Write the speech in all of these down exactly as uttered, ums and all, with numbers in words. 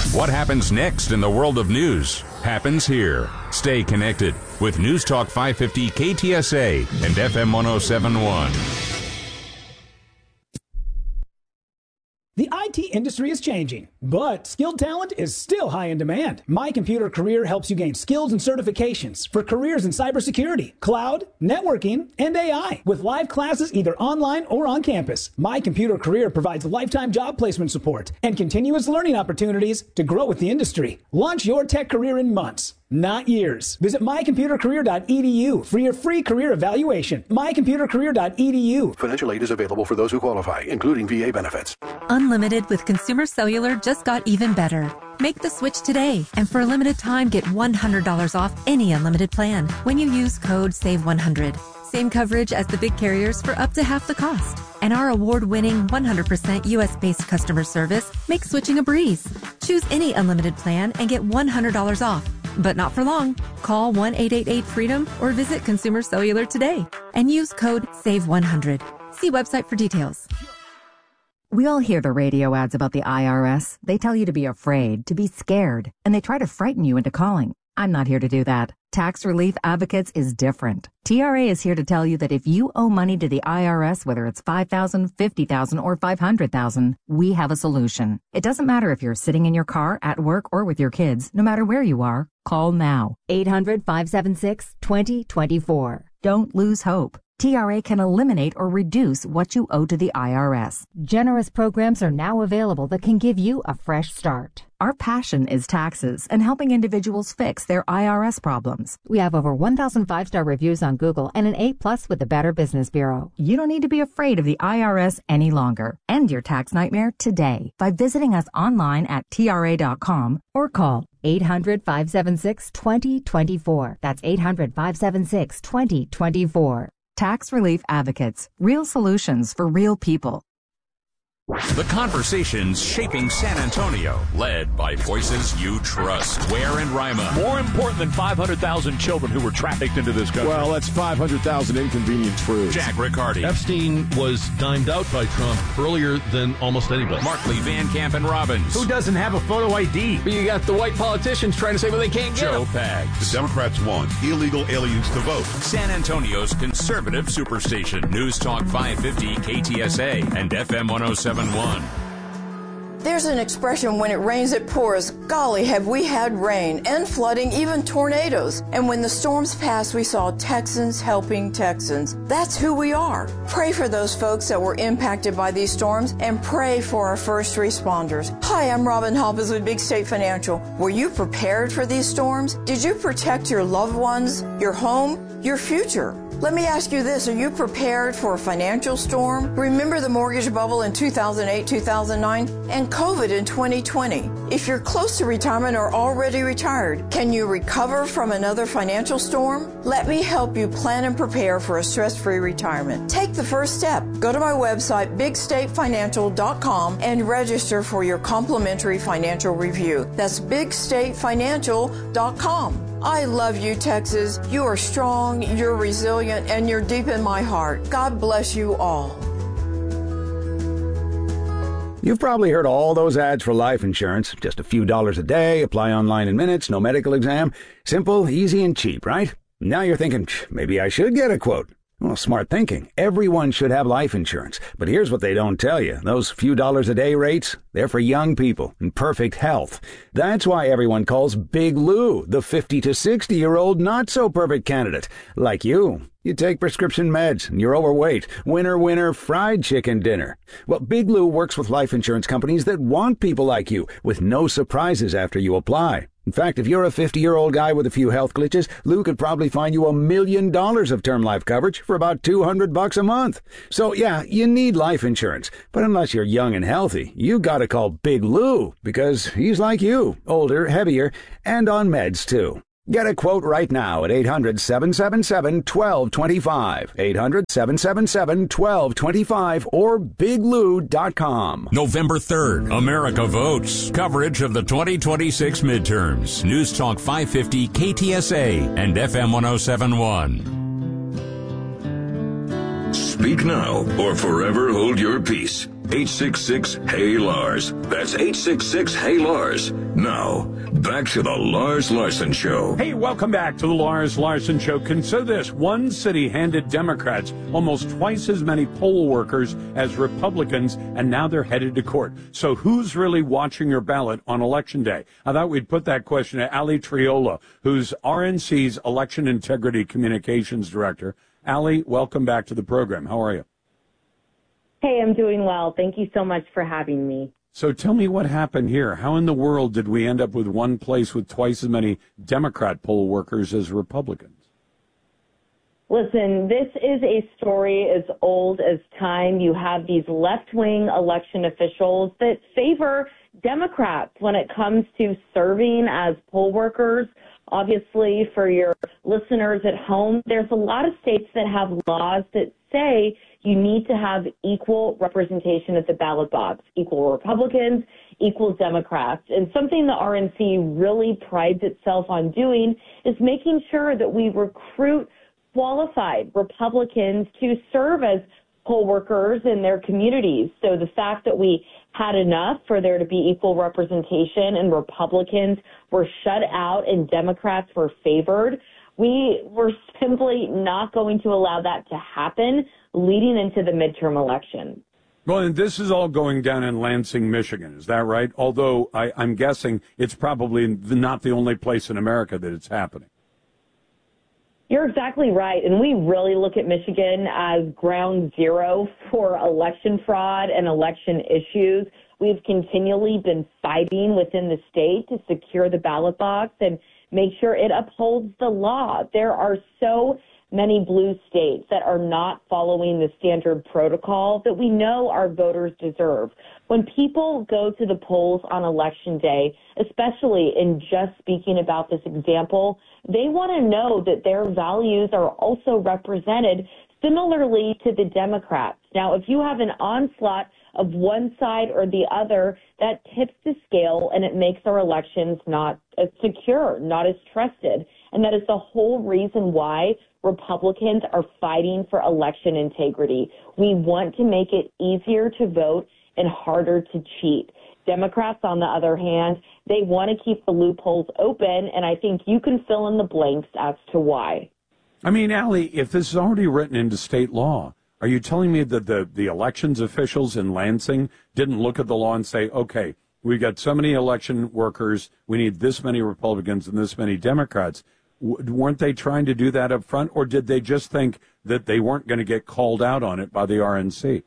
What happens next in the world of news happens here. Stay connected with News Talk five fifty K T S A and F M one oh seven point one. The I T industry is changing, but skilled talent is still high in demand. My Computer Career helps you gain skills and certifications for careers in cybersecurity, cloud, networking, and A I, with live classes either online or on campus. My Computer Career provides lifetime job placement support and continuous learning opportunities to grow with the industry. Launch your tech career in months, not years. Visit my computer career dot e d u for your free career evaluation. my computer career dot e d u. Financial aid is available for those who qualify, including V A benefits. Unlimited with Consumer Cellular just got even better. Make the switch today, and for a limited time, get one hundred dollars off any unlimited plan when you use code save one hundred. Same coverage as the big carriers for up to half the cost. And our award-winning one hundred percent U S-based customer service makes switching a breeze. Choose any unlimited plan and get one hundred dollars off. But not for long. Call one eight eight eight freedom or visit Consumer Cellular today and use code save one hundred. See website for details. We all hear the radio ads about the I R S. They tell you to be afraid, to be scared, and they try to frighten you into calling. I'm not here to do that. Tax Relief Advocates is different. T R A is here to tell you that if you owe money to the I R S, whether it's five thousand dollars, fifty thousand dollars, or five hundred thousand dollars, we have a solution. It doesn't matter if you're sitting in your car, at work, or with your kids. No matter where you are, call now. eight hundred, five seven six, two zero two four. Don't lose hope. T R A can eliminate or reduce what you owe to the I R S. Generous programs are now available that can give you a fresh start. Our passion is taxes and helping individuals fix their I R S problems. We have over one thousand five-star reviews on Google and an A plus with the Better Business Bureau. You don't need to be afraid of the I R S any longer. End your tax nightmare today by visiting us online at T R A dot com or call eight hundred, five seven six, two zero two four. That's eight hundred, five seven six, two zero two four. Tax Relief Advocates. Real solutions for real people. The conversations shaping San Antonio, led by voices you trust. Ware and Rima. More important than five hundred thousand children who were trafficked into this country. Well, that's five hundred thousand inconvenient truths. Jack Riccardi. Epstein was dimed out by Trump earlier than almost anybody. Markley, Van Camp, and Robbins. Who doesn't have a photo I D? But you got the white politicians trying to say, well, they can't get Joe them. Pags. The Democrats want illegal aliens to vote. San Antonio's conservative superstation. News Talk five fifty K T S A and F M one oh seven point one. There's an expression, when it rains, it pours. Golly, have we had rain and flooding, even tornadoes. And when the storms passed, we saw Texans helping Texans. That's who we are. Pray for those folks that were impacted by these storms and pray for our first responders. Hi, I'm Robin Hoppes with Big State Financial. Were you prepared for these storms? Did you protect your loved ones, your home, your future? Let me ask you this. Are you prepared for a financial storm? Remember the mortgage bubble in two thousand eight, two thousand nine, and COVID in twenty twenty. If you're close to retirement or already retired, can you recover from another financial storm? Let me help you plan and prepare for a stress-free retirement. Take the first step. Go to my website, big state financial dot com, and register for your complimentary financial review. That's big state financial dot com. I love you, Texas. You are strong, you're resilient, and you're deep in my heart. God bless you all. You've probably heard all those ads for life insurance. Just a few dollars a day, apply online in minutes, no medical exam. Simple, easy, and cheap, right? Now you're thinking, maybe I should get a quote. Well, smart thinking. Everyone should have life insurance. But here's what they don't tell you. Those few dollars a day rates, they're for young people in perfect health. That's why everyone calls Big Lou the fifty to sixty-year-old not-so-perfect candidate. Like you. You take prescription meds, and you're overweight. Winner, winner, fried chicken dinner. Well, Big Lou works with life insurance companies that want people like you, with no surprises after you apply. In fact, if you're a fifty-year-old guy with a few health glitches, Lou could probably find you a million dollars of term life coverage for about two hundred bucks a month. So, yeah, you need life insurance. But unless you're young and healthy, you gotta call Big Lou, because he's like you, older, heavier, and on meds, too. Get a quote right now at eight hundred, seven seven seven, one two two five, eight hundred, seven seven seven, one two two five, or big lou dot com. November third, America votes. Coverage of the twenty twenty-six midterms. News Talk five fifty K T S A and F M one oh seven point one. Speak now or forever hold your peace. eight six six, H E Y, Lars. That's eight six six, H E Y, Lars. Now, back to the Lars Larson Show. Hey, welcome back to the Lars Larson Show. Consider this. One city handed Democrats almost twice as many poll workers as Republicans, and now they're headed to court. So who's really watching your ballot on Election Day? I thought we'd put that question to Ali Triolo, who's R N C's Election Integrity Communications Director. Ali, welcome back to the program. How are you? Hey, I'm doing well. Thank you so much for having me. So tell me what happened here. How in the world did we end up with one place with twice as many Democrat poll workers as Republicans? Listen, this is a story as old as time. You have these left-wing election officials that favor Democrats when it comes to serving as poll workers. Obviously, for your listeners at home, there's a lot of states that have laws that say you need to have equal representation at the ballot box, equal Republicans, equal Democrats. And something the R N C really prides itself on doing is making sure that we recruit qualified Republicans to serve as poll workers in their communities. So the fact that we had enough for there to be equal representation and Republicans were shut out and Democrats were favored, we were simply not going to allow that to happen leading into the midterm election. Well, and this is all going down in Lansing, Michigan. Is that right? Although I, I'm guessing it's probably not the only place in America that it's happening. You're exactly right. And we really look at Michigan as ground zero for election fraud and election issues. We've continually been fighting within the state to secure the ballot box and make sure it upholds the law. There are so many blue states that are not following the standard protocol that we know our voters deserve. When people go to the polls on Election Day, especially in just speaking about this example, they want to know that their values are also represented similarly to the Democrats. Now, if you have an onslaught of one side or the other, that tips the scale and it makes our elections not as secure, not as trusted. And that is the whole reason why Republicans are fighting for election integrity. We want to make it easier to vote and harder to cheat. Democrats, on the other hand, they want to keep the loopholes open, and I think you can fill in the blanks as to why. I mean, Ali, if this is already written into state law, are you telling me that the, the elections officials in Lansing didn't look at the law and say, okay, we've got so many election workers, we need this many Republicans and this many Democrats? W- weren't they trying to do that up front, or did they just think that they weren't going to get called out on it by the R N C?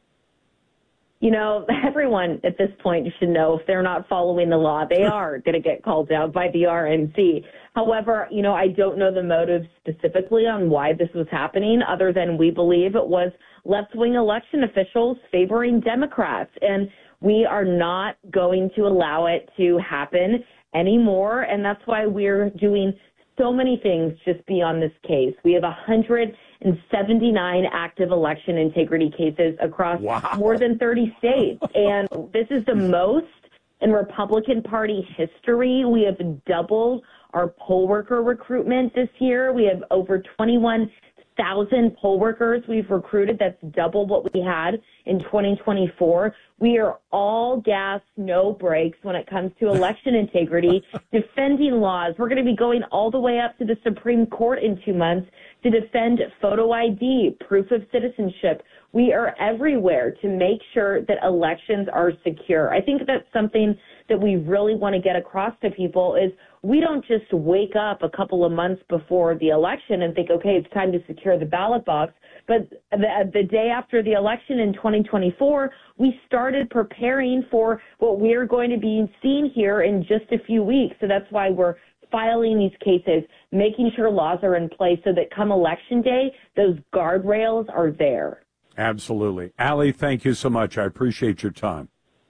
You know, everyone at this point should know if they're not following the law, they are going to get called out by the R N C. However, you know, I don't know the motive specifically on why this was happening, other than we believe it was left-wing election officials favoring Democrats. And we are not going to allow it to happen anymore. And that's why we're doing so many things just beyond this case. We have one hundred seventy-nine active election integrity cases across wow. more than thirty states. And this is the most in Republican Party history. We have doubled our poll worker recruitment this year. We have over twenty-one thousand poll workers we've recruited. That's double what we had in twenty twenty-four. We are all gas, no brakes when it comes to election integrity, defending laws. We're going to be going all the way up to the Supreme Court in two months to defend photo I D, proof of citizenship. We are everywhere to make sure that elections are secure. I think that's something that we really want to get across to people is we don't just wake up a couple of months before the election and think, okay, it's time to secure the ballot box. But the, the day after the election in twenty twenty-four, we started preparing for what we're going to be seeing here in just a few weeks. So that's why we're filing these cases, making sure laws are in place so that come Election Day, those guardrails are there. Absolutely. Ali, thank you so much. I appreciate your time.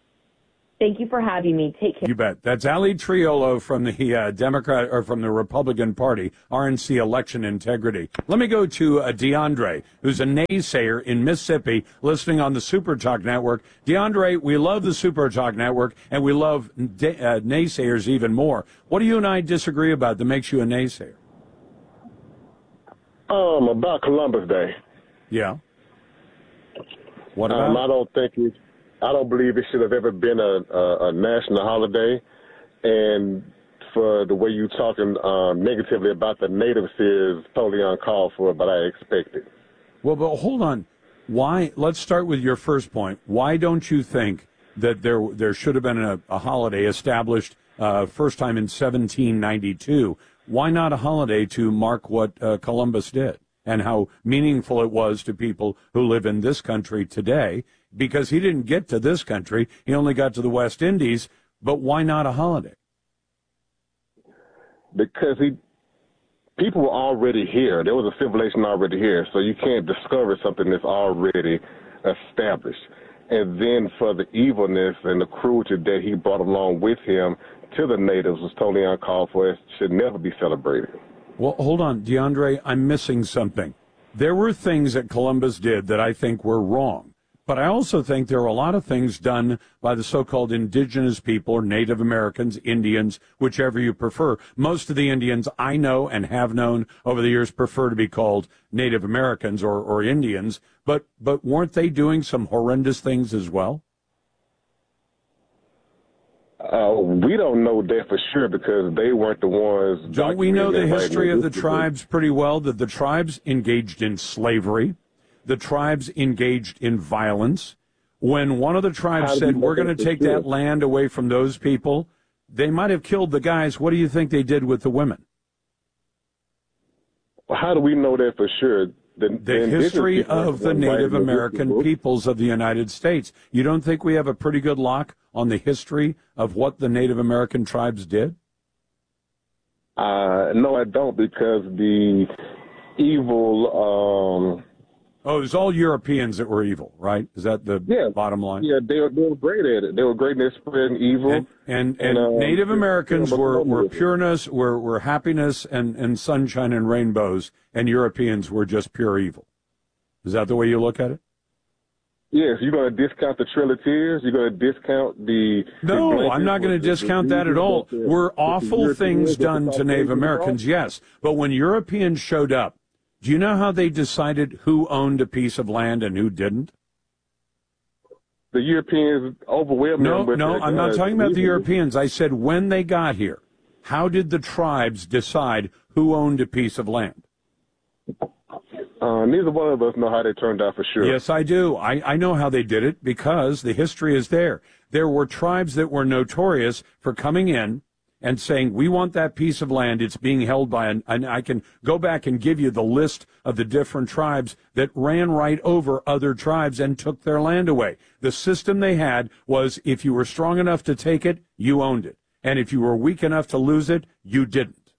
Thank you for having me. Take care. You bet. That's Ali Triolo from the uh, Democrat or from the Republican Party, R N C Election Integrity. Let me go to uh, DeAndre, who's a naysayer in Mississippi, listening on the Super Talk Network. DeAndre, we love the Super Talk Network, and we love de- uh, naysayers even more. What do you and I disagree about that makes you a naysayer? Um, about Columbus Day. Yeah. What about? Um, I don't think we, I don't believe it should have ever been a, a, a national holiday. And for the way you're talking um, negatively about the natives is totally uncalled for, but I expect it. Well, but hold on. Why? Let's start with your first point. Why don't you think that there there should have been a, a holiday established uh, first time in seventeen ninety-two? Why not a holiday to mark what uh, Columbus did and how meaningful it was to people who live in this country today? Because he didn't get to this country. He only got to the West Indies. But why not a holiday? Because he, people were already here. There was a civilization already here. So you can't discover something that's already established. And then for the evilness and the cruelty that he brought along with him to the natives was totally uncalled for. It should never be celebrated. Well, hold on, DeAndre, I'm missing something. There were things that Columbus did that I think were wrong. But I also think there are a lot of things done by the so-called indigenous people, or Native Americans, Indians, whichever you prefer. Most of the Indians I know and have known over the years prefer to be called Native Americans or, or Indians. But, but weren't they doing some horrendous things as well? Uh, we don't know that for sure because they weren't the ones. Don't we know the history of the tribes pretty well? That the tribes engaged in slavery. The tribes engaged in violence. When one of the tribes said, we're going to take that land away from those people, they might have killed the guys. What do you think they did with the women? Well, how do we know that for sure? The, the, the history of the Native American peoples of the United States. You don't think we have a pretty good lock on the history of what the Native American tribes did? Uh, no, I don't, because the evil... Um, Oh, it was all Europeans that were evil, right? Is that the yeah. bottom line? Yeah, they were, they were great at it. They were great at spreading evil. And and, and, and uh, Native Americans were, were pureness, were, were happiness and, and sunshine and rainbows, and Europeans were just pure evil. Is that the way you look at it? Yes, you're going to discount the Trail of Tears. You're going to discount the... No, the I'm not going to discount that at all. Were awful things done to Native Americans, yes. But when Europeans showed up, do you know how they decided who owned a piece of land and who didn't? The Europeans overwhelmed no, them. With no, their, I'm not uh, talking about the evil. Europeans. I said when they got here, how did the tribes decide who owned a piece of land? Uh, neither one of us know how they turned out for sure. Yes, I do. I, I know how they did it because the history is there. There were tribes that were notorious for coming in and saying, we want that piece of land. It's being held by an, and I can go back and give you the list of the different tribes that ran right over other tribes and took their land away. The system they had was if you were strong enough to take it, you owned it. And if you were weak enough to lose it, you didn't.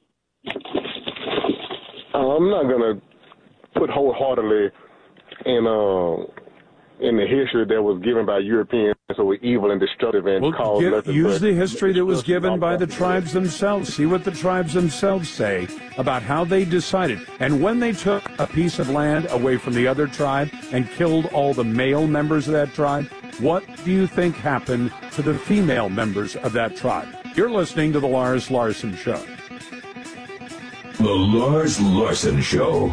Uh, I'm not going to put wholeheartedly in, uh, in the history that was given by Europeans who were evil and destructive and well, caused get, nothing use but the history that was given by the tribes themselves. See what the tribes themselves say about how they decided. And when they took a piece of land away from the other tribe and killed all the male members of that tribe, what do you think happened to the female members of that tribe? You're listening to The Lars Larson Show. The Lars Larson Show.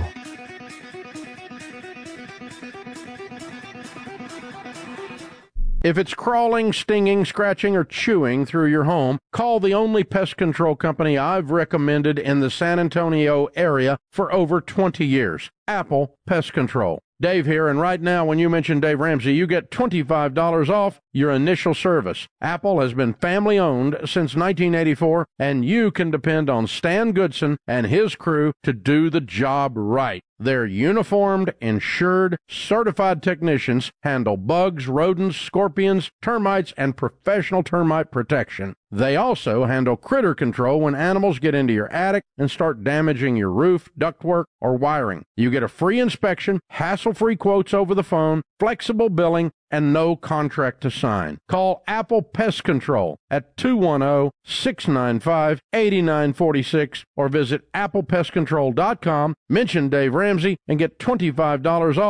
If it's crawling, stinging, scratching, or chewing through your home, call the only pest control company I've recommended in the San Antonio area for over twenty years, Apple Pest Control. Dave here, and right now when you mention Dave Ramsey, you get twenty-five dollars off your initial service. Apple has been family-owned since nineteen eighty-four, and you can depend on Stan Goodson and his crew to do the job right. Their uniformed, insured, certified technicians handle bugs, rodents, scorpions, termites, and professional termite protection. They also handle critter control when animals get into your attic and start damaging your roof, ductwork, or wiring. You get a free inspection, hassle-free quotes over the phone, flexible billing, and no contract to sign. Call Apple Pest Control at two one zero, six nine five, eight nine four six or visit apple pest control dot com, mention Dave Ramsey, and get twenty-five dollars off